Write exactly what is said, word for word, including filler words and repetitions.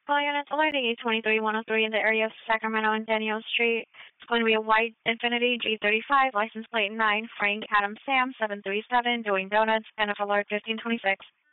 Call units alert E twenty-three one oh three in the area of Sacramento and Daniel Street. It's going to be a white Infiniti G thirty-five, license plate nine, Frank Adam Sam seven three seven, doing donuts, N F alert fifteen twenty-six.